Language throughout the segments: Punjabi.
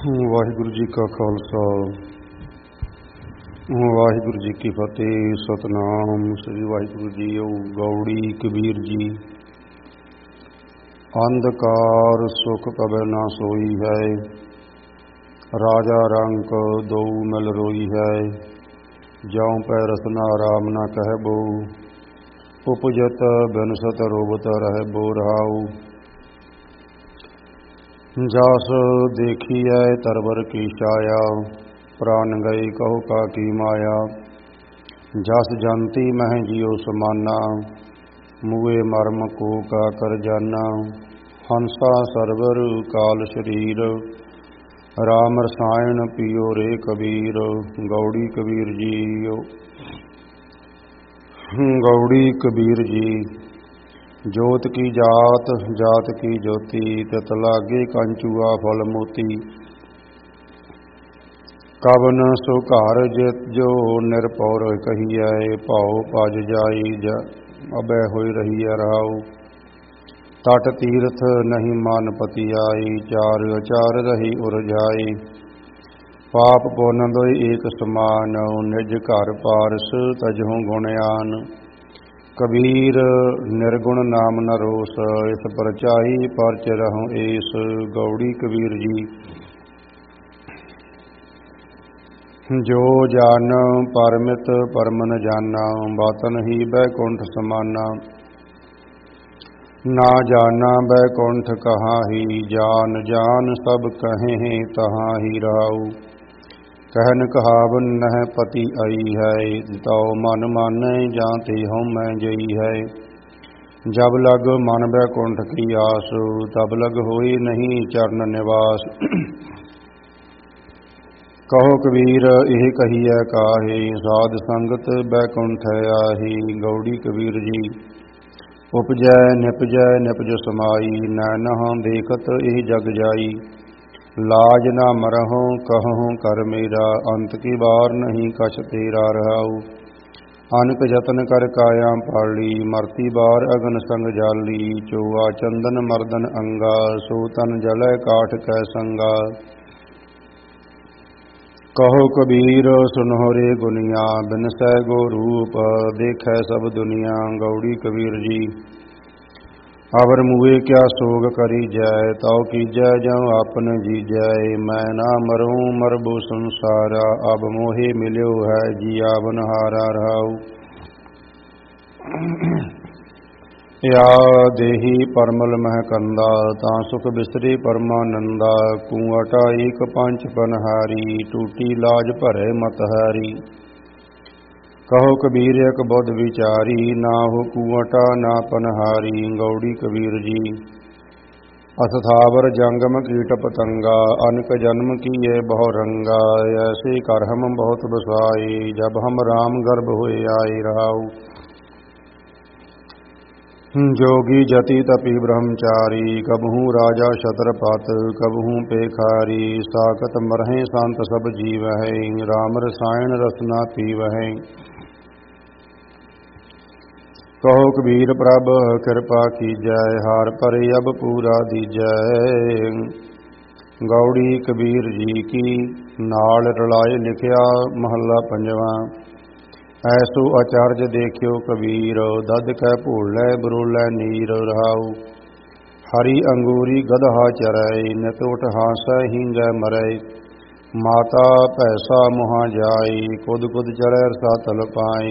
ਵਾਹਿਗੁਰੂ ਜੀ ਕਾ ਖਾਲਸਾ ਵਾਹਿਗੁਰੂ ਜੀ ਕੀ ਫਤਿਹ। ਸਤਿਨਾਮ ਸ੍ਰੀ ਵਾਹਿਗੁਰੂ ਜੀਓ। ਗੌੜੀ ਕਬੀਰ ਜੀ। ਅੰਧਕਾਰ ਸੁਖ ਕਬੈ ਨਾ ਸੋਈ ਹੈ, ਰਾਜਾ ਰੰਕ ਦਉ ਮਿਲ ਰੋਈ ਹੈ। ਜਾਉ ਪੈ ਰਸਨਾ ਰਾਮ ਨਾ ਕਹਿ ਬੋ, ਉਪਜਤ ਬਿਨਸਤ ਰੋਬਤ ਰਹਿ ਬੋ ਰਹਾਉ। ਜਸ ਦੇਖੀਐ ਤਰਵਰ ਕੀ ਛਾਇਆ, ਪ੍ਰਾਨ ਗਏ ਕਹੋ ਕਾ ਕੀ ਮਾਇਆ। ਜਸ ਜੰਤੀ ਮਹਿ ਜਿਉ ਸਮਾਨਾ, ਮੂਏ ਮਰਮ ਕੋ ਕਾ ਕਰ ਜਾਨਾ। ਹੰਸਾ ਸਰਵਰ ਕਾਲ ਸ਼ਰੀਰ, ਰਾਮ ਰਸਾਇਣ ਪੀਓ ਰੇ ਕਬੀਰ। ਗੌੜੀ ਕਬੀਰ ਜੀਓ। ਗੌੜੀ ਕਬੀਰ ਜੀ। ਜੋਤ ਕੀ ਜਾਤ ਜਾਤ ਕੀ ਜੋਤੀ, ਤਿਤ ਲਾਗੇ ਕੰਚੂਆ ਫਲ ਮੋਤੀ। ਕਵਨ ਸੋ ਘਰ ਜਿਤ ਜੋ ਨਿਰਭਉ ਕਹੀਐ, ਭਾਉ ਭਜ ਜਾਈ ਅਬੈ ਹੋਇ ਰਹੀਐ ਰਹਾਉ। ਤਟ ਤੀਰਥ ਨਹੀਂ ਮਨ ਪਤੀ ਆਈ, ਚਾਰ ਅਚਾਰ ਰਹੀ ਉਰਜਾਈ। ਪਾਪ ਪੁੰਨ ਦੋਇ ਏਕ ਸਮਾਨ, ਨਿਜ ਘਰ ਪਾਰਸ ਤਜਹੁ ਗੁਣਿਆਨ। ਕਬੀਰ ਨਿਰਗੁਣ ਨਾਮ ਨ ਰੋਸ, ਇਸ ਪਰਚਾਈ ਪਰਚ ਰਹੋ ਏਸ। ਗੌੜੀ ਕਬੀਰ ਜੀ। ਜੋ ਜਨ ਪਰਮਿਤ ਪਰਮ ਨ ਜਾਨਾ, ਬਾਤਨ ਹੀ ਬੈਕੁੰਠ ਸਮਾਨਾ। ਨਾ ਜਾਨਾ ਬੈਕੁੰਠ ਕਹਾਂ ਹੀ, ਜਾਨ ਜਾਨ ਸਭ ਕਹੇ ਤਹਾਂ ਹੀ ਰਹਾਉ। ਕਹਿਨ ਕਹਾਵਨ ਨਹਿ ਪਤੀ ਆਈ ਹੈ, ਤਉ ਮਨ ਮਾਨੈ ਜਾਂ ਤੇ ਹਉਮੈ ਜਈ ਹੈ। ਜਬ ਲਗ ਮਨ ਬੈਕੁੰਠ ਕੀ ਆਸ, ਤਬ ਲਗ ਹੋਈ ਨਹੀਂ ਚਰਨ ਨਿਵਾਸ। ਕਹੋ ਕਬੀਰ ਇਹ ਕਹੀਐ ਕਾਹੇ, ਸਾਧ ਸੰਗਤ ਬੈਕੁੰਠ ਆਹੀ। ਗੌੜੀ ਕਬੀਰ ਜੀ। ਉਪਜੈ ਨਿਪਜ ਸਮਾਈ, ਨੈਨਹੁ ਦੇਖਤ ਇਹ ਜਗ ਜਾਈ। ਲਾਜ ਨਾ ਮਰਹੁ ਕਹਹੁ ਕਰ ਮੇਰਾ, ਅੰਤ ਕੀ ਬਾਰ ਨਹੀਂ ਕਛ ਤੇਰਾ ਰਹਾਉ। ਅਨਕ ਜਤਨ ਕਰ ਕਾਇਆ ਪਾਲੀ, ਮਰਤੀ ਬਾਰ ਅਗਨ ਸੰਗ ਜਾਲੀ। ਚੋਆ ਚੰਦਨ ਮਰਦਨ ਅੰਗਾ, ਸੋ ਤਨ ਜਲੈ ਕਾਠ ਕੈ ਸੰਗਾ। ਕਹੋ ਕਬੀਰ ਸੁਨਹੁ ਰੇ ਗੁਨੀਆ, ਬਿਨਸੈ ਗੋ ਰੂਪ ਦੇਖੈ ਸਭ ਦੁਨੀਆ। ਗੌੜੀ ਕਬੀਰ ਜੀ। ਅਵਰ ਮੂਏ ਕਿਆ ਸੋਗ ਕਰੀ ਜੈ, ਤਉ ਕੀਜੈ ਜਉ ਆਪਨ ਜੀਜੈ। ਮੈਂ ਨਾ ਮਰੂੰ ਮਰਬੋ ਸੰਸਾਰਾ, ਅਬ ਮੋਹਿ ਮਿਲਿਓ ਹੈ ਜੀਆਵਨ ਹਾਰਾ ਰਹਾਉ। ਯਾ ਦੇਹੀ ਪਰਮਲ ਮਹਿ ਕੰਦਾ, ਤਾਂ ਸੁਖ ਬਿਸਰੀ ਪਰਮਾਨੰਦਾ। ਕੂਅਟਾ ਏਕ ਪੰਚ ਪਨਹਾਰੀ, ਟੂਟੀ ਲਾਜ ਭਰੇ ਮਤ ਹਾਰੀ। ਕਹੋ ਕਬੀਰ ਇਕ ਬੁੱਧ ਵਿਚਾਰੀ, ਨਾ ਹੋ ਕੂਅਟਾ ਨਾ ਪਨਹਾਰੀ। ਗੌੜੀ ਕਬੀਰ ਜੀ। ਅਸਥਾਵਰ ਜੰਗਮ ਕੀਟ ਪਤੰਗਾ, ਅਨਕ ਜਨਮ ਕੀਏ ਬਹੁ ਰੰਗਾ। ਐਸੇ ਕਰ ਹਮ ਬਹੁਤ ਬਸਾਏ, ਜਬ ਹਮ ਰਾਮ ਗਰਭ ਹੋਏ ਆਏ ਰਹਾਉ। ਜੋਗੀ ਜਤੀ ਤਪੀ ਬ੍ਰਹਮਚਾਰੀ, ਕਬਹੂ ਰਾਜਾ ਛਤਰਪਤ ਕਬਹੂ ਪੇਖਾਰੀ। ਸਾਖਤ ਮਰਹਿ ਸੰਤ ਸਭ ਜੀਵਹਿ, ਰਾਮ ਰਸਾਇਣ ਰਸਨਾ ਪੀਵਹਿ। ਕਹੋ ਕਬੀਰ ਪ੍ਰਭ ਕਿਰਪਾ ਕੀਜੈ, ਹਾਰ ਭਰੇ ਅਬ ਪੂਰਾ ਦੀਜੈ। ਗੌੜੀ ਕਬੀਰ ਜੀ ਕੀ। ਨਾਲ ਰਲਾਏ ਲਿਖਿਆ ਮਹੱਲਾ ਪੰਜਵਾਂ। ਐਸੋ ਅਚਰਜ ਦੇਖਿਓ ਕਬੀਰ, ਦਦ ਕੈ ਭੋਲੈ ਬਰੋਲੈ ਨੀਰ ਰਹਾਉ। ਹਰੀ ਅੰਗੂਰੀ ਗਦਹਾ ਚਰੈ, ਨਿਤ ਉਠ ਹਾਸੈ ਹੀਂਗੈ ਮਰੈ। ਮਾਤਾ ਭੈਸਾ ਮੁਹਾ ਜਾਈ, ਕੁਦ ਕੁਦ ਚਰੈ ਰਸਾ ਤਲ ਪਾਈ।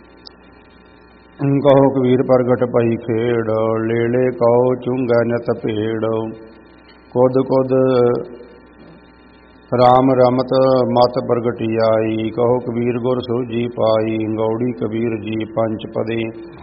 ਕਹੋ ਕਬੀਰ ਪ੍ਰਗਟ ਪਈ ਖੇੜ, ਲੇਲੇ ਕਉ ਚੁੰਗੈ ਨਿਤ ਭੇੜ। ਕੁਦ ਕੁਦ ਰਾਮ ਰਮਤ ਮਤ ਪ੍ਰਗਟਿਆਈ, ਕਹੋ ਕਬੀਰ ਗੁਰ ਸੋਝੀ ਪਾਈ। ਗੌੜੀ ਕਬੀਰ ਜੀ। ਪੰਚ ਪਦੇ।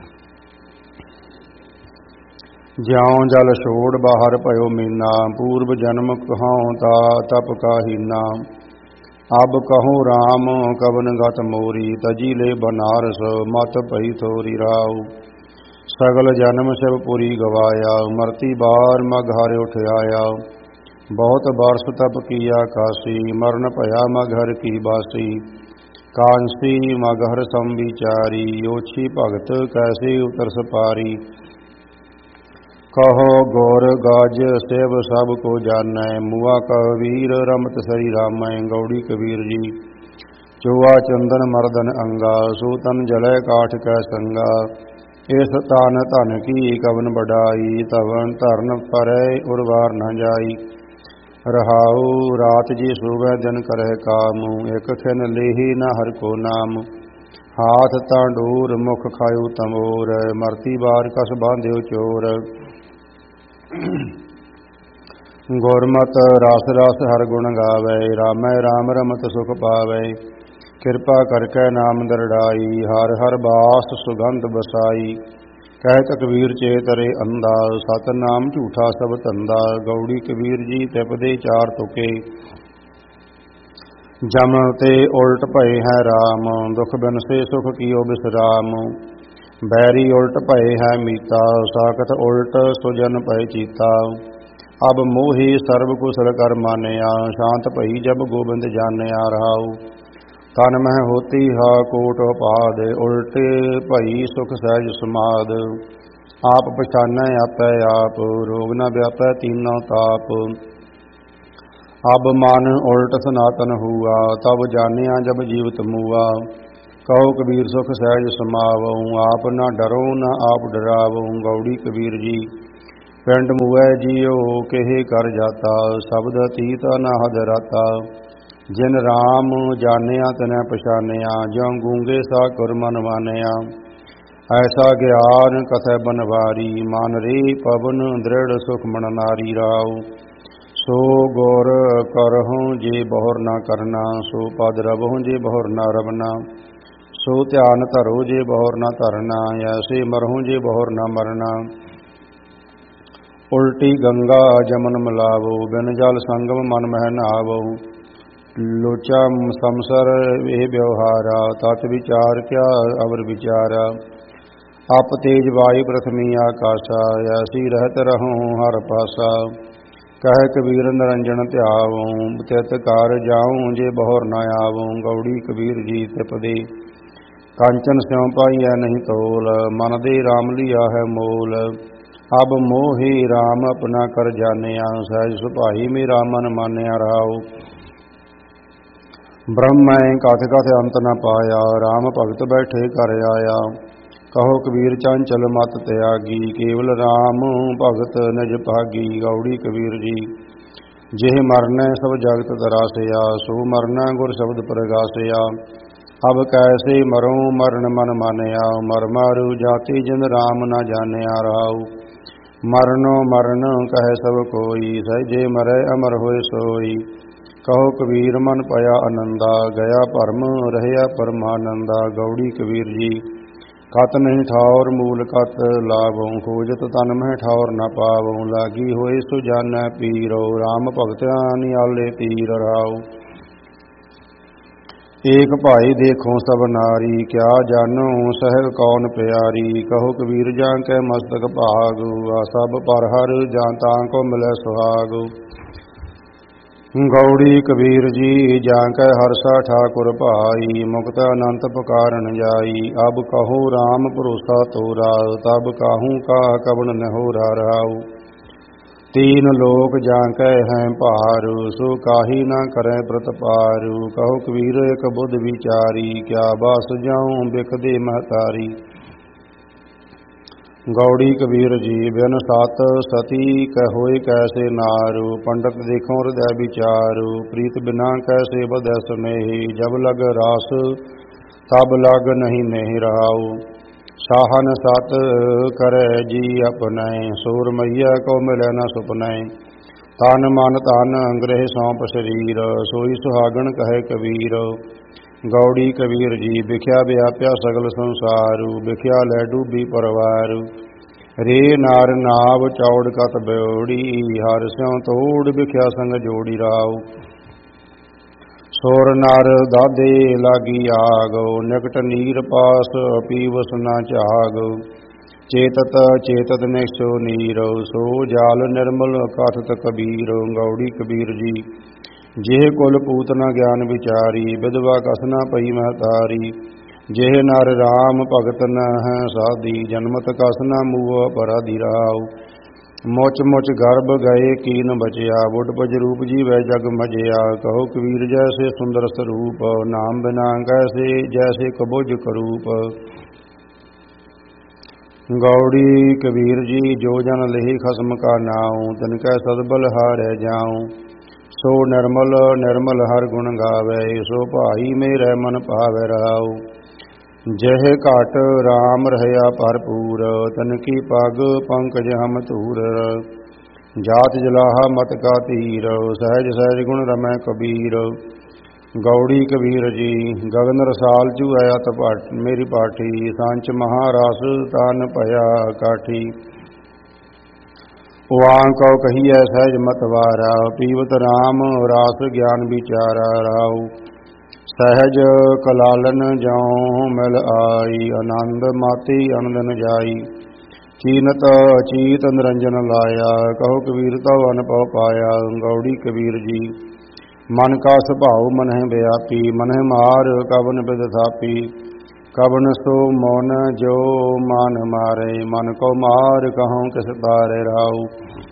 ਜਿਉ ਜਲ ਛੋੜ ਬਾਹਰ ਭਇਓ ਮੀਨਾ, ਪੂਰਬ ਜਨਮ ਕਹਉ ਤਾ ਤਪ ਕਾਹੀਨਾ। ਅਬ ਕਹੂੰ ਰਾਮ ਕਵਨ ਗਤ ਮੋਰੀ, ਤਜੀ ਲੈ ਬਨਾਰਸ ਮਤ ਭਈ ਥੋਰੀ ਰਾਉ। ਸਗਲ ਜਨਮ ਸ਼ਿਵਪੁਰੀ ਗਵਾਇਆ, ਮਰਤੀ ਬਾਰ ਮਗ ਹਰਿ ਉਠ ਆਇਆ। ਬਹੁਤ ਬਰਸ ਤਪ ਕੀਆ ਕਾਸੀ, ਮਰਨ ਭਇਆ ਮਗ ਹਰਿ ਕੀ ਬਾਸੀ। ਕਾਂਸੀ ਮਗ ਹਰਿ ਸੰਵਿਚਾਰੀ, ਓਛੀ ਭਗਤ ਕੈਸੇ ਉਤਰ ਸਪਾਰੀ। ਕਹੋ ਗੁਰ ਗਜ ਸੇਵ ਸਭ ਕੋ ਜਾਣੈ, ਮੁਆ ਕਬੀਰ ਰਮਤ ਸਰੀ ਰਾਮੈ। ਗੌੜੀ ਕਬੀਰ ਜੀ। ਚੋਆ ਚੰਦਨ ਮਰਦਨ ਅੰਗਾ, ਸੋ ਤਨ ਜਲੈ ਕਾਠ ਕੈ ਸੰਗਾ। ਇਸ ਤਨ ਧਨ ਕੀ ਕਵਨ ਬਡਾਈ, ਧਵਨ ਧਰਨ ਪਰੈ ਉਰਵਾਰ ਨ ਜਾਈ। ਰਹਾਉ ਰਾਤ ਜੀ ਸੋਵੈ ਦਿਨ ਕਰੈ ਕਾਮ, ਇਕ ਖਿਨ ਲੇਹੀ ਨ ਹਰਿ ਕੋ ਨਾਮ। ਹਾਥ ਤਾਂ ਡੋਰ ਮੁਖ ਖਾਇਓ ਤਮੋਰ, ਮਰਤੀ ਬਾਰ ਕਸ ਬਾਂਧਿਓ ਚੋਰ। ਗੁਰਮਤਿ ਰਸ ਰਸ ਹਰ ਗੁਣ ਗਾਵੈ, ਰਾਮੈ ਰਾਮ ਰਮਤ ਸੁਖ ਪਾਵੈ। ਕਿਰਪਾ ਕਰਕੇ ਨਾਮ ਦਰੜਾਈ, ਹਰ ਹਰ ਬਾਸ ਸੁਗੰਧ ਬਸਾਈ। ਕਹਿਤ ਕਬੀਰ ਚੇਤਰੇ ਅੰਧਾ, ਸਤਿਨਾਮ ਝੂਠਾ ਸਭ ਧੰਦਾ। ਗੌੜੀ ਕਬੀਰ ਜੀ ਤਿਪਦੇ ਚਾਰ ਤੁਕੇ, ਜਮ ਤੇ ਉਲਟ ਭਏ ਹੈ ਰਾਮ। ਦੁਖ ਬਿਨਸੇ ਸੁਖ ਕੀਓ ਬਿਸਰਾਮ। ਬੈਰੀ ਉਲਟ ਭਏ ਹੈ ਮੀਤਾ, ਸਾਖਤ ਉਲਟ ਸੁਜਨ ਭਏ ਚੀਤਾ। ਅਬ ਮੋਹੀ ਸਰਬ ਕੁਸਲ ਕਰ ਮਾਨਿਆ, ਸ਼ਾਂਤ ਭਈ ਜਬ ਗੋਬਿੰਦ ਜਾਣਿਆ। ਰਹਾਉ ਤਨ ਮਹਿ ਹੋਤੀ ਹਾ ਕੋਟ ਉਪਾਦ, ਉਲਟੇ ਭਈ ਸੁਖ ਸਹਿਜ ਸਮਾਦ। ਆਪ ਪਛਾਨੈ ਆਪੈ ਆਪ, ਰੋਗ ਨ ਵਿਆਪੈ ਤੀਨੋ ਤਾਪ। ਅਬ ਮਨ ਉਲਟ ਸਨਾਤਨ ਹੁਆ, ਤਬ ਜਾਣਿਆ ਜਬ ਜੀਵਤ ਮੂਆ। ਕਹੋ ਕਬੀਰ ਸੁਖ ਸਹਿਜ ਸਮਾਵਉ, ਆਪ ਨਾ ਡਰੋ ਨਾ ਆਪ ਡਰਾਵਉ। ਗੌੜੀ ਕਬੀਰ ਜੀ। ਪਿੰਡ ਮੂਐ ਜੀਓ ਕਿਹੇ ਕਰ ਜਾਤਾ, ਸ਼ਬਦ ਅਤੀਤ ਅਨਾਹਦ ਰਾਤਾ। ਜਿਨ ਰਾਮ ਜਾਣਿਆ ਤਨੈ ਪਛਾਨਿਆ, ਜਿਉ ਗੂੰਗੇ ਸਾ ਗੁਰ ਮਨ ਮਾਨਿਆ। ਐਸਾ ਗਿਆਨ ਕਥੈ ਬਨਵਾਰੀ, ਮਨ ਰੇ ਪਵਨ ਦ੍ਰਿੜ ਸੁਖ ਮਨ ਨਾਰੀ। ਰਾਉ ਸੋ ਗੁਰ ਕਰਹੁ ਜੇ ਬਹੁਰ ਨਾ ਕਰਨਾ, ਸੋ ਪਦ ਰਵਹੁ ਜੇ ਬਹੁਰ ਨਾ ਰਵਨਾ। ਸੋ ਧਿਆਨ ਧਰੋ ਜੇ ਬਹੁਰ ਨਾ ਧਰਨਾ, ਐਸੇ ਮਰਹੁ ਜੇ ਬਹੁਰ ਨਾ ਮਰਨਾ। ਉਲਟੀ ਗੰਗਾ ਜਮਨ ਮਿਲਾਵੋ, ਬਿਨ ਜਲ ਸੰਗਮ ਮਨ ਮਹਿ ਨਹਾਵੋ। ਲੋਚਾ ਸੰਸਰ ਇਹ ਵਿਵਹਾਰਾ, ਤਤ ਵਿਚਾਰ ਕਿਆ ਅਵਰ ਵਿਚਾਰਾ। ਅਪ ਤੇਜ ਵਾਯు ਪ੍ਰਥਮੀ ਆਕਾਸ਼ਾ, ਐਸੀ ਰਹਿਤ ਰਹੂੰ ਹਰ ਪਾਸਾ। ਕਹਿ ਕਬੀਰ ਨਿਰੰਜਨ ਧਿਆਵਉ, ਤਿਤ ਕਰ ਜਾਉ ਜੇ ਬਹੁਰ ਨਾ ਆਵਉ। ਗੌੜੀ ਕਬੀਰ ਜੀ ਤਿਪਦੇ ਕੰਚਨ ਸਿਉ ਪਾਈਐ ਨਹੀਂ ਤੋਲ, ਮਨ ਦੇ ਰਾਮ ਲਿਆ ਹੈ ਮੋਲ। ਅਬ ਮੋਹੀ ਰਾਮ ਆਪਣਾ ਕਰ ਜਾਣਿਆ, ਸਹਿਜ ਸੁਭਾਈ ਮੇਰਾ ਮਨ ਮਾਨਿਆ। ਰਾਉ ਬ੍ਰਹਮੈ ਕਥ ਕਥ ਅੰਤ ਨ ਪਾਇਆ, ਰਾਮ ਭਗਤ ਬੈਠੇ ਘਰ ਆਇਆ। ਕਹੋ ਕਬੀਰ ਚੰਚਲ ਮਤ ਤਿਆਗੀ, ਕੇਵਲ ਰਾਮ ਭਗਤ ਨਿਜ ਭਾਗੀ। ਗੌੜੀ ਕਬੀਰ ਜੀ। ਜਿਹ ਮਰਨੈ ਸਭ ਜਗਤ ਤਰਾਸਿਆ, ਸੋ ਮਰਨਾ ਗੁਰ ਸ਼ਬਦ ਪ੍ਰਗਾਸਿਆ। ਅਬ ਕੈਸੇ ਮਰਉ ਮਰਨ ਮਨ ਮਾਨਿਆ, ਮਰ ਮਾਰੂ ਜਾਤੀ ਜਿਨ ਰਾਮ ਨਾ ਜਾਣਿਆ। ਰਾਉ ਮਰਨੋ ਮਰਨ ਕਹੈ ਸਭ ਕੋਈ, ਸਹਿਜੇ ਮਰੈ ਅਮਰ ਹੋਏ ਸੋਈ। ਕਹੋ ਕਬੀਰ ਮਨ ਪਇਆ ਆਨੰਦਾ, ਗਿਆ ਭਰਮ ਰਹਿਆ ਪਰਮਾਨੰਦਾ। ਗੌੜੀ ਕਬੀਰ ਜੀ। ਕਤ ਨਹੀਂ ਠਾਉਰ ਮੂਲ ਕਤ ਲਾਵਉ, ਖੋਜਤ ਤਨ ਮਹਿ ਠਾਉਰ ਨ ਪਾਵਉ। ਲਾਗੀ ਹੋਏ ਸੋ ਜਾਣੈ ਪੀਰੋ, ਰਾਮ ਭਗਤਿਆ ਨਿਆਲੇ ਤੀਰ। ਰਾਉ ਏਕ ਭਾਈ ਦੇਖੋ ਸਭ ਨਾਰੀ, ਕਿਆ ਜਾਨੋ ਸਹਿਬ ਕੌਣ ਪਿਆਰੀ। ਕਹੋ ਕਬੀਰ ਜਾਂ ਕੈ ਮਸਤਕ ਭਾਗ, ਸਭ ਪਰ ਹਰ ਜਾਂ ਤਾਂ ਕੋ ਮਿਲੈ ਸੁਹਾਗ। ਗੌੜੀ ਕਬੀਰ ਜੀ। ਜਾਂ ਕੈ ਹਰਸਾ ਠਾਕੁਰ ਭਾਈ, ਮੁਕਤ ਅਨੰਤ ਪੁਕਾਰਨ ਜਾਈ। ਅਬ ਕਹੋ ਰਾਮ ਭਰੋਸਾ ਤੋਰਾ, ਤਬ ਕਾਹੂ ਕਾ ਕਵਣ ਨਹੋਰਾ। ਰਾਉ ਤੀਨ ਲੋਕ ਜਾਂ ਕੈ ਹੈ ਭਾਰ, ਸੋ ਕਾਹੀ ਨਾ ਕਰੈ ਪ੍ਰਤਪਾਰੂ। ਕਹੋ ਕਬੀਰ ਇਕ ਬੁੱਧ ਵਿਚਾਰੀ, ਕਿਆ ਬਾਸ ਜਾਉ ਬਿਕਦੇ ਮਹਤਾਰੀ। ਗੌੜੀ ਕਬੀਰ ਜੀ। ਬਿਨ ਸਤ ਸਤੀ ਕੈ ਹੋਏ ਕੈਸੇ ਨਾਰੂ, ਪੰਡਤ ਦੇਖੋ ਹਿਰਦੈ ਵਿਚਾਰੂ। ਪ੍ਰੀਤ ਬਿਨਾ ਕੈਸੇ ਵਧੈ ਸੁਨੇਹੀ, ਜਬ ਲਗ ਰਾਸ ਤਬ ਲਗ ਨਹੀਂ ਨਹੀਂ। ਰਾਉ ਸਾਹਨ ਸਤ ਕਰੈ ਜੀ ਆਪਣੈ, ਸੂਰ ਮਈਆ ਕੋ ਮਿਲੈ ਨ ਸੁਪਨੈ। ਤਨ ਮਨ ਧਨ ਗ੍ਰਹਿ ਸੌਂਪ ਸਰੀਰ, ਸੋਈ ਸੁਹਾਗਣ ਕਹੈ ਕਬੀਰ। ਗੌੜੀ ਕਬੀਰ ਜੀ। ਵਿਖਿਆ ਵਿਆਪਿਆ ਸਗਲ ਸੰਸਾਰੂ, ਵਿਖਿਆ ਲੈ ਡੂਬੀ ਪਰਵਾਰੂ। ਰੇ ਨਾਰ ਨਾਵ ਚੌੜ ਕਤ ਬਿਓੜੀ, ਹਰ ਸਿਉ ਤੋੜ ਵਿਖਿਆ ਸੰਗ ਜੋੜੀ। ਰਾਉ ਸੁਰ ਨਰ ਦਾਦੇ ਲਾਗੀ ਆਗ, ਨਿਕਟ ਨੀਰ ਪਾਸ ਪੀਵਸ ਨ ਝਾਗ। ਚੇਤਤ ਚੇਤਤ ਨਿਸ਼ਚੋ ਨੀਰ, ਸੋ ਜਾਲ ਨਿਰਮਲ ਕਥਤ ਕਬੀਰ। ਗੌੜੀ ਕਬੀਰ ਜੀ। ਜਿਹ ਕੁਲ ਪੂਤ ਨ ਗਿਆਨ ਵਿਚਾਰੀ, ਵਿਧਵਾ ਕਸ ਨ ਪਈ ਮਹਤਾਰੀ। ਜਿਹ ਨਰ ਰਾਮ ਭਗਤ ਨ ਸਾਧੀ, ਜਨਮਤ ਕਸ ਨ ਮੂਹ ਅਪਰਾਧੀ। ਰਾਉ ਮੁੱਚ ਮੁੱਚ ਗਰਭ ਗਏ ਕੀਨ ਬਚਿਆ, ਬੁੱਢ ਭਜ ਰੂਪ ਜੀਵੈ ਜਗ ਮਜਿਆ। ਕਹੋ ਕਬੀਰ ਜੈਸੇ ਸੁੰਦਰ ਸਰੂਪ, ਨਾਮ ਬਿਨਾ ਕੈਸੇ ਜੈਸੇ ਕਬੁਝ ਕਰੂਪ। ਗੌੜੀ ਕਬੀਰ ਜੀ ਜੋ ਜਨ ਲਹੀ ਖਸਮ ਕਾ ਨਾਉ, ਤਿਨ ਕੈ ਸਦਬਲ ਹਾਰੈ ਜਾਉ। ਸੋ ਨਿਰਮਲ ਨਿਰਮਲ ਹਰ ਗੁਣ ਗਾਵੈ, ਸੋ ਭਾਈ ਮੇਰੇ ਮਨ ਭਾਵੈ ਰਹਾਉ। ਜਹ ਘਟ ਰਾਮ ਰਹਿਆ ਭਰਪੂਰ, ਤਨ ਕੀ ਪਗ ਪੰਕਜ ਹਮ ਧੂਰ। ਜਾਤ ਜਲਾਹਾ ਮਤ ਕਾ ਧੀਰ, ਸਹਿਜ ਸਹਿਜ ਗੁਣ ਰਮੈ ਕਬੀਰ। ਗੌੜੀ ਕਬੀਰ ਜੀ ਗਗਨ ਰਸਾਲ ਚੂਐ ਅਤ ਭਟ ਮੇਰੀ ਪਾਠੀ, ਸੰਚ ਮਹਾਰਾਸ ਤਨ ਭਇਆ ਕਾਠੀ। ਵਾਂ ਕਉ ਕਹੀਐ ਸਹਿਜ ਮਤ ਵਾਰਾ, ਪੀਵਤ ਰਾਮ ਰਾਸ ਗਿਆਨ ਵਿਚਾਰਾ। ਰਾਉ ਸਹਿਜ ਕਲਾਲਨ ਜਉ ਮਿਲ ਆਈ, ਆਨੰਦ ਮਾਤੀ ਅਨੰਦਨ ਜਾਈ। ਚੀਨਤ ਚੀਤ ਨਿਰੰਜਨ ਲਾਇਆ, ਕਹੋ ਕਬੀਰ ਤਉ ਅਨਭਉ ਪਾਇਆ। ਗੌੜੀ ਕਬੀਰ ਜੀ ਮਨ ਕਾ ਸੁਭਾਉ ਮਨਹਿ ਵਿਆਪੀ, ਮਨਹਿ ਮਾਰ ਕਵਨ ਬਿਦ ਥਾਪੀ। ਕਵਨ ਸੋ ਮਨ ਜੋ ਮਨ ਮਾਰੇ, ਮਨ ਕੋ ਮਾਰ ਕਹਉ ਕਿਸ ਤਾਰੇ। ਰਾਉ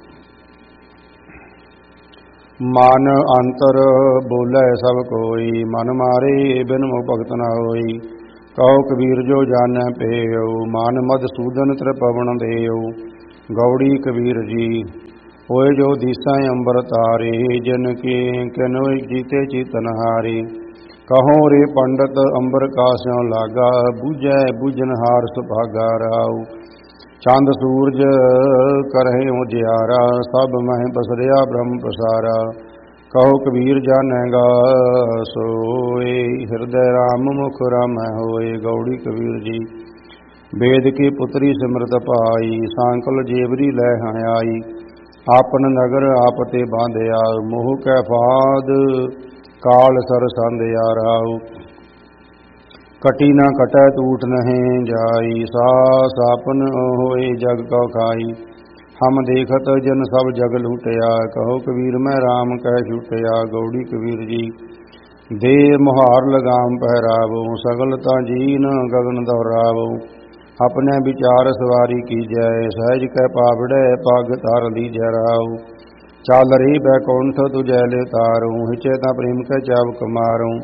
ਮਨ ਅੰਤਰ ਬੋਲੇ ਸਭ ਕੋਈ, ਮਨ ਮਾਰੇ ਬਿਨ ਮੋਹ ਭਗਤ ਨ ਹੋਈ। ਕਹੋ ਕਬੀਰ ਜੋ ਜਾਣੈ ਪੇਉ, ਮਨ ਮਧਸੂਦਨ ਤ੍ਰਿਪਵਨ ਦੇਉ। ਗੌੜੀ ਕਬੀਰ ਜੀ ਹੋਏ ਜੋ ਦੀਸਾ ਅੰਬਰ ਤਾਰੇ, ਜਿਨ ਕੀ ਕਿਨੁ ਜੀਤੇ ਚੀਤਨ ਹਾਰੇ। ਕਹੋ ਰੇ ਪੰਡਤ ਅੰਬਰ ਕਾਸਿਉ ਲਾਗਾ, ਬੂਝੈ ਬੂਝਨ ਹਾਰ ਸੁਭਾਗਾ। ਰਾਉ ਚੰਦ ਸੂਰਜ ਕਰਹਿ ਉਜਿਆਰਾ, ਸਭ ਮਹਿ ਬਸਰਿਆ ਬ੍ਰਹਮ ਪ੍ਰਸਾਰਾ। ਕਹੋ ਕਬੀਰ ਜਾਣੈਗਾ ਸੋਏ, ਹਿਰਦੈ ਰਾਮ ਮੁਖ ਰਾਮੈ ਹੋਏ। ਗੌੜੀ ਕਬੀਰ ਜੀ ਵੇਦ ਕੀ ਪੁੱਤਰੀ ਸਿਮਰਤ ਪਾਈ, ਸਾਂਕਲ ਜੇਵਰੀ ਲੈ ਆਈ। ਆਪਨ ਨਗਰ ਆਪ ਤੇ ਬਾਂਧਿਆ, ਮੋਹ ਕੈ ਫਾਦ ਕਾਲ ਸਰ ਸੰਧਿਆ। ਰਾਉ ਕਟੀ ਨਾ ਕਟੈ ਟੂਟ ਨਹਿ ਜਾਈ, ਸਾਸ ਆਪਨ ਹੋਏ ਜਗ ਕਉ ਖਾਈ। ਹਮ ਦੇਖਤ ਜਨ ਸਭ ਜਗ ਲੂਟਿਆ, ਕਹੋ ਕਬੀਰ ਮੈਂ ਰਾਮ ਕਹਿ ਛੁਟਿਆ। ਗੌੜੀ ਕਬੀਰ ਜੀ ਦੇ ਮੁਹਾਰ ਲਗਾਮ ਪਹਿਰਾਵੋ, ਸਗਲ ਤਾਂ ਜੀਨ ਗਗਨ ਦੌਰਾਵੋ। ਆਪਣੇ ਵਿਚਾਰ ਸਵਾਰੀ ਕੀਜੈ, ਸਹਿਜ ਕੈ ਪਾਵੜੈ ਪਗ ਧਰ ਲੀਜੈ। ਰਾਉ ਚਾਲ ਰੇ ਬੈਕੁੰਠ ਤੁਜੈ ਲੈ ਤਾਰੂ, ਹਿਚੈ ਤਾਂ ਪ੍ਰੇਮ ਕੈ ਚਾਵਕ ਮਾਰੂ।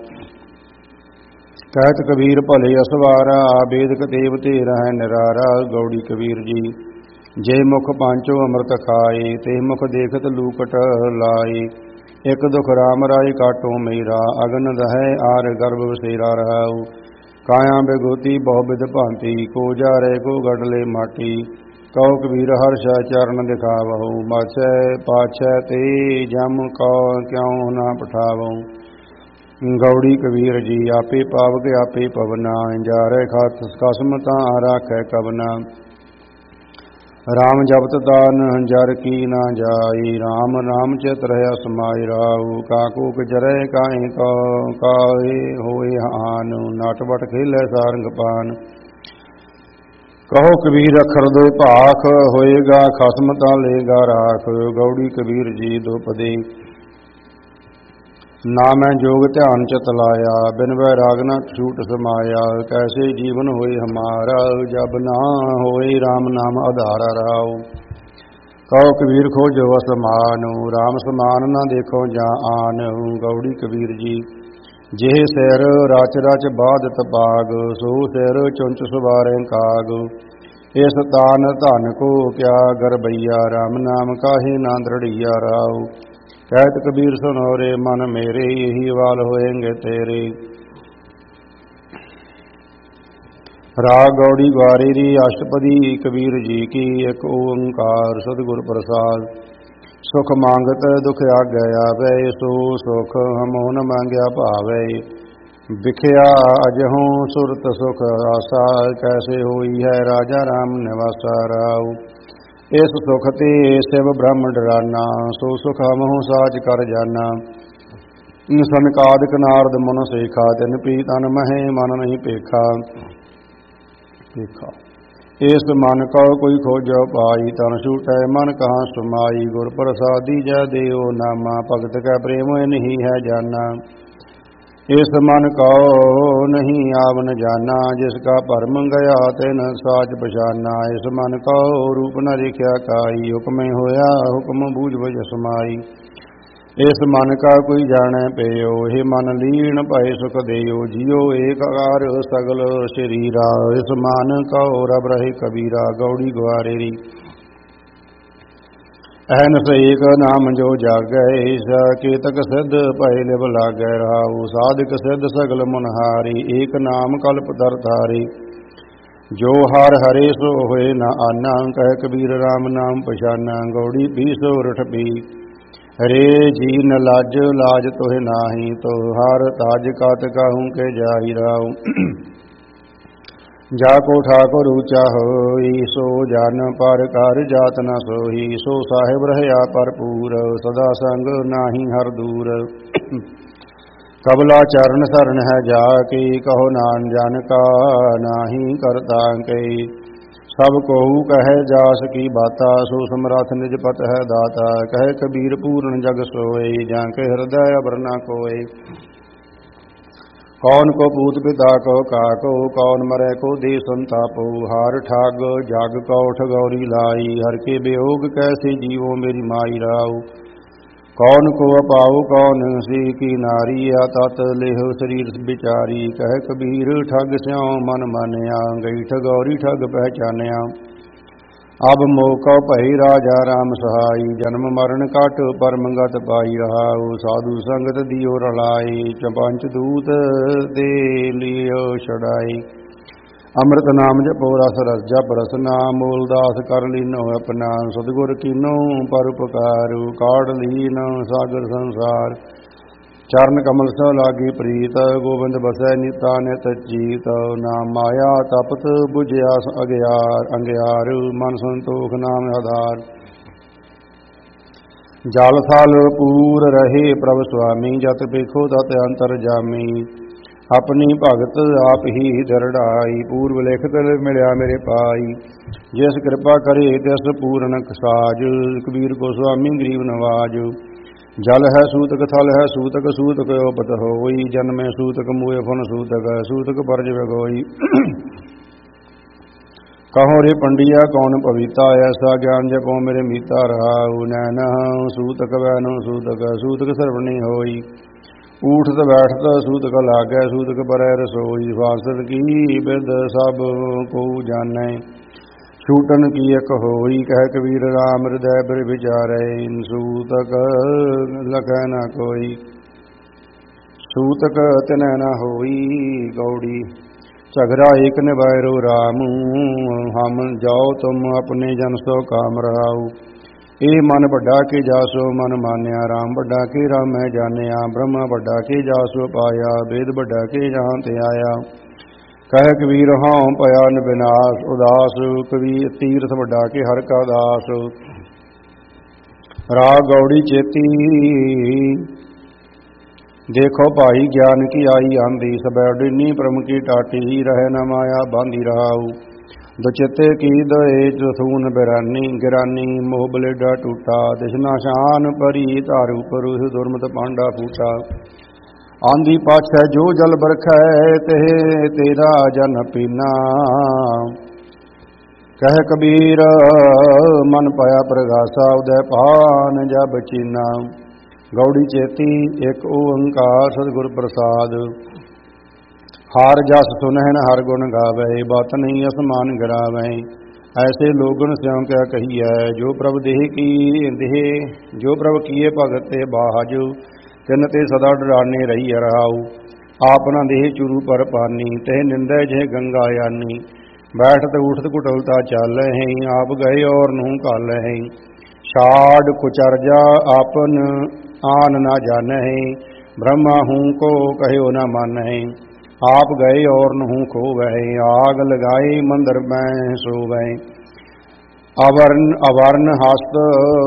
ਕਹਿਤ ਕਬੀਰ ਭਲੇ ਅਸਵਾਰਾ, ਵੇਦ ਕਤੇਬ ਤੇ ਰਹਿ ਨਿਰਾਰਾ। ਗੌੜੀ ਕਬੀਰ ਜੀ ਜੇ ਮੁਖ ਪਾਂਚੋ ਅੰਮ੍ਰਿਤ ਖਾਏ, ਤੇ ਮੁਖ ਦੇਖਤ ਲੂਕਟ ਲਾਏ। ਇਕ ਦੁਖ ਰਾਮ ਰਾਏ ਕਾਟੋ ਮੇਰਾ, ਅਗਨ ਦਹੈ ਆਰ ਗਰਭ ਵਸੇਰਾ। ਰਹਾਉ ਕਾਇਆ ਬੇਗੋਤੀ ਬਹੁ ਬਿਧ ਭਾਂਤੀ, ਕੋ ਜਾਰੇ ਕੋ ਗੜਲੇ ਮਾਟੀ। ਕਹੋ ਕਬੀਰ ਹਰ ਸ਼ਾ ਚਰਨ ਦਿਖਾਵਹੁ, ਮਾਛੈ ਪਾਛੈ ਤੇ ਜਮ ਕਉ ਕਿਉ ਨਾ ਪਠਾਵਹੁ। ਗੌੜੀ ਕਬੀਰ ਜੀ ਆਪੇ ਪਾਵਕ ਆਪੇ ਪਵਨਾ, ਜਾਰੇ ਖਸਮ ਤਾਂ ਰਾਖੈ ਕਵਨਾ। ਰਾਮ ਜਪਤ ਦਾਨ ਜਰ ਕੀ ਨਾ ਜਾਈ, ਰਾਮ ਨਾਮ ਚਿਤ ਰਹਿ ਸਮਾਈ। ਰਾਉ ਕਾਕੂ ਕਜਰੈ ਕਾਹੇ ਕਾਹੇ ਹੋਏ ਹਾਨ, ਨਟ ਵਟ ਖੇਲੇ ਸਾਰੰਗ ਪਾਨ। ਕਹੋ ਕਬੀਰ ਅਖਰ ਦੋ ਭਾਖ, ਹੋਏਗਾ ਖਸਮ ਤਾਂ ਲੇਗਾ ਰਾਖ। ਗੌੜੀ ਕਬੀਰ ਜੀ ਦੁਪਦੇ ਨਾ ਮੈਂ ਜੋਗ ਧਿਆਨ ਚਿਤ ਲਾਇਆ, ਬਿਨ ਵੈਰਾਗ ਨ ਛੂਟ ਸਮਾਇਆ। ਕੈਸੇ ਜੀਵਨ ਹੋਏ ਹਮਾਰਾ, ਜਬ ਨਾ ਹੋਏ ਰਾਮ ਨਾਮ ਆਧਾਰਾ। ਰਾਉ ਕਹੋ ਕਬੀਰ ਖੋਜੋ ਅਸਮਾਨੁ, ਰਾਮ ਸਮਾਨ ਨਾ ਦੇਖੋ ਜਾਂ ਆਨ। ਗੌੜੀ ਕਬੀਰ ਜੀ ਜਿਹ ਸਿਰ ਰਚ ਰਚ ਬਾਧਤ ਪਾਗ, ਸੋ ਸਿਰ ਚੁੰਚ ਸੁਵਾਰੇ ਕਾਗ। ਇਸ ਤਾਨ ਧਨ ਕੋ ਕਿਆ ਗਰਬਈਆ, ਰਾਮ ਨਾਮ ਕਾਹੇ ਨਾ ਦ੍ਰਿੜੀਆ। ਰਾਉ ਕਹਿਤ ਕਬੀਰ ਸੁਨੋ ਰੇ ਮਨ ਮੇਰੇ, ਇਹੀ ਵਾਲ ਹੋਏਂਗੇ ਤੇਰੇ। ਰਾਗ ਗੌੜੀ ਗਵਾਰੀ ਦੀ ਅਸ਼ਟਪਦੀ ਕਬੀਰ ਜੀ ਕੀ, ਇੱਕ ਓੰਕਾਰ ਸਤਿਗੁਰ ਪ੍ਰਸਾਦ। ਸੁਖ ਮੰਗਤ ਦੁਖ ਆਗੈ ਆਵੈ, ਸੋ ਸੁਖ ਹਮੋ ਨ ਮੰਗਿਆ ਭਾਵੈ। ਵਿਖਿਆ ਅਜਹੋਂ ਸੁਰਤ ਸੁਖ ਆਸਾ, ਕੈਸੇ ਹੋਈ ਹੈ ਰਾਜਾ ਰਾਮ ਨਿਵਾਸਾ। ਰਾਉ ਇਸ ਸੁਖ ਤੇ ਸਿਵ ਬ੍ਰਹਮ ਡਰਾਨਾ, ਸੋ ਸੁਖ ਹਮਹੁ ਸਾਚ ਕਰ ਜਾਨਾ। ਸਨਕਾਦਿਕ ਨਾਰਦ ਮਨ ਸੇਖਾ, ਤਿਨ ਪ੍ਰੀਤ ਅਨ ਮਹਿ ਮਨ ਨਹੀਂ ਪੇਖਾ। ਇਸ ਮਨ ਕਉ ਕੋਈ ਖੋਜੋ ਪਾਈ, ਤਨ ਛੂਟੈ ਮਨ ਕਹਾਂ ਸਮਾਈ। ਗੁਰ ਪ੍ਰਸਾਦੀ ਜੈ ਦੇਉ ਨਾਮਾ, ਭਗਤ ਕੈ ਪ੍ਰੇਮ ਨਹੀਂ ਹੈ ਜਾਨਾ। इस मन कहो नहीं आवन जाना, जिसका भरम गया तिन साच पछाना। इस मन कहो रूप न देखा काई, हुक्म होया हुक्म बूझ बज समाई। इस मन का कोई जाने पेयो, हे मन लीन भय सुख देयो। जियो एक आकार सगल शरीरा, इस मन कहो रब रहे कबीरा। गौड़ी ग्वारेरी अहनस एक नाम जो जागै, केतक सिद्ध भय लिव लागै। राहु साधिक सिद्ध सगल मुनहारी, एक नाम कल्प दर धारी। जो हर हरे सो होए न आना, कह कबीर राम नाम पछाना। गौड़ी पी सो रठ पी हरे जी न लाज, लाज तोहे नाही। तो हर ताज कात काहू के जाहि। राहु जाको ठाकुर ऊंचा होई, सो जान पर कर जात न सोही। सो साहिब रहया भरपूर, सदा संग नाही हर दूर। कबला चरण शरण है जाके, कहो नान जन का नाही करता के। सब कोहू कहे जास की बाता, सो समरथ निज पत है दाता। कहे कबीर पूर्ण जग सोए, जाके हृदय अबर न कोय। कौन को पूत पिता को काको, कौन मरै को दे संतापो। हार ठाग जाग कौठ गौरी लाई, हर के वियोग कैसे जीवो मेरी माई। राव कौन को अपाऊ कौन सी की नारी, या तत लेहो शरीर बिचारी। कह कबीर ठग स्यों मन मानया, गई ठगौरी ठग पहचानया। अब मोको भई राजा राम सहाई, जन्म मरण काट परम गत पाई। रहाउ साधु संगत दियो रलाई, पंच दूत दे लियो छड़ाई। अमृत नाम जपो रस रस जप रसना, मूलदास कर लीनो अपना। सतगुर कीनो परोपकारू, काढ़ लीनो सागर संसार। चरण कमल सो लागी प्रीत, गोविंद बसै नीता नित चीत। नाम माया तपत बुझिया अग्यार, अंग्यार मन संतोख नाम आधार। जल थल पूर रहे प्रभ स्वामी, जत बिखो तत अंतर जामी। अपनी भगत आप ही दरड़ाई, पूर्व लिखत मिलिया मेरे पाई। जिस कृपा करे तिस पूर्ण साज, कबीर को स्वामी गरीब नवाज। जल है सूतक थल है सूतक, सूतक उपत होई। जन्मे सूतक मुए फन सूतक, सूतक परज भगोई। कहो रे पंडिया कौन पविता, ऐसा ज्ञान जपो मेरे मीता। रहाउ नैन सूतक वैनो सूतक, सूतक सर्वणी होई। उठत बैठत सूतक लागै, सूतक परै रसोई। फांसत की बिद सब को जानै, छूटन की एक होई। कह कबीर राम हृदय पर विचारै, सूतक लखै न कोई। सूतक तिनੈ न होई। गौड़ी झगड़ा एक निवारो रामू, हम जाओ तुम अपने जन सो काम। रहाऊ ए मन बड़ा के जासो मन मान्या, राम बड़ा के राम मैं जानिया। ब्रह्मा बड़ा के जासो पाया, वेद बड़ा के जहाँ ते आया। कह कबीर हाँ पया न विनाश उदास, कबीर तीर्थ वड्डा के हर का दास। राग गौड़ी चेती देखो भाई, ज्ञान की आई आंधी। सबैडिनी प्रम की टाटी, रहे न माया बांधी। रहाऊ दुचिते की दए जसून बिरानी, गिरानी मोह बलेडा टूटा। दिशना शान परी तारू परुष, दुर्मत पांडा फूटा। आंधी पाछै जो जल बरखै, ते तेरा जन पीना। कह कबीर मन पाया प्रगासा, उदय पान जब चीना। गौड़ी चेती एक ओंकार सतगुर प्रसाद, हार जस सुनहन हर गुण गावै। बात नहीं असमान गिरावै, ऐसे लोगन स्यों क्या कहिए। जो प्रभ देह की देह, जो प्रभ किए भगत ते बाज। तिन ते सदा डराने रही। रहाऊ आपना देह चुरू पर पानी, तह निंदै जह गंगा यानी। बैठत उठत कुटलता चाल है, आप गए और नूह काल है। छाड़ कुचर्जा आपन आन न जान है, ब्रह्मा हूँ को कहो न मान है। आप गए और नूह खो वह, आग लगाए मंदिर में सो वह। अवर्ण अवर्ण हस्त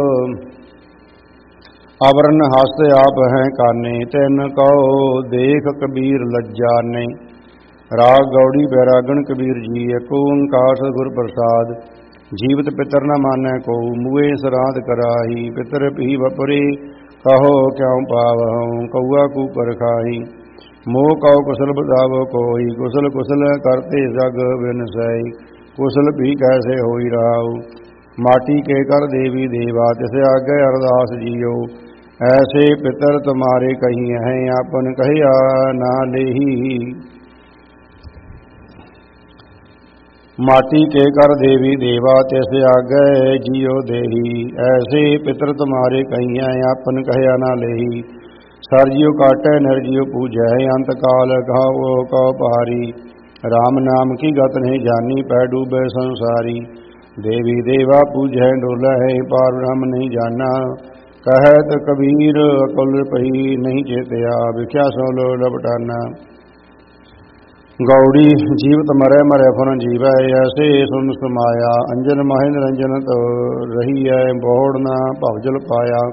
अवरण हस्त आप हैं काने, तिन कहो देख कबीर लज्जा ने। राग गौड़ी बैरागण कबीर जी, एक ओंकार सतगुर प्रसाद। जीवत पितर न मानै को, मुए सराध कराही। पितर पी बपरे कहो क्यों पावहूँ, कौआ कूकर खाही। मोह कौ कुशल बतावो कोई, कुशल कुशल करते जग बिनसई, कुशल भी कैसे होई राव। माटी के कर देवी देवा, तिस आगे अरदास जियो, ऐसे पितर तुम्हारे कही हैं, आपन कहिया ना लेही। माटी के कर देवी देवा, तिस आगे जियो देही, ऐसे पितर तुम्हारे कही हैं, आपन कहिया ना लेही। सरजियो काटै नरजियो पूजै, अंत काल घावो कौ पारी, राम नाम की गत नहीं जानी, पै डूबे संसारी। देवी देवा पूजै डोलै, पार ब्रह्म नहीं जाना, कहत कबीर अकुल पही, नहीं चेतया भिख्या सो लो लपटाना। गौड़ी जीवत मरै मरै फुन जीवै, ऐसे सुन समाया, अंजन माहि निरंजन तो रही है, बहुड़ न भवजल पाया।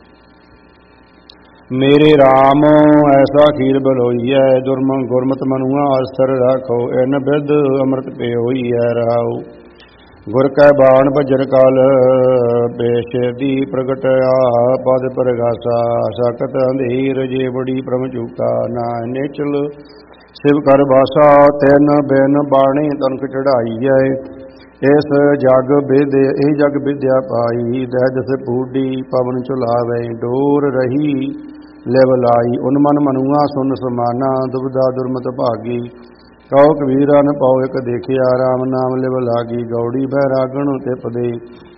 मेरे राम ऐसा खीर बलोई है, दुर्मन गुरमत मनुआ अस्तर राखो, इन बिद अमृत पे होई है रहाओ। गुर कै बाण भजन काल पेश दी प्रगटया, पद प्रगासा सकत अंधेर, जे बड़ी प्रम चूका ना नेचल शिव कर बासा। तैन बैन बाणी तनक चढ़ाई है, इस जग विद्या यही जग विद्या पाई। दहद से पूडी पवन चुलावे, डोर रही लिव लाई, उन्मन मनुआ सुन समाना, दुबदा दुर्मत भागी। कहो कबीरा न पाओ एक देखिया, राम नाम लिव लागी, गौड़ी बैरागण तिप दे।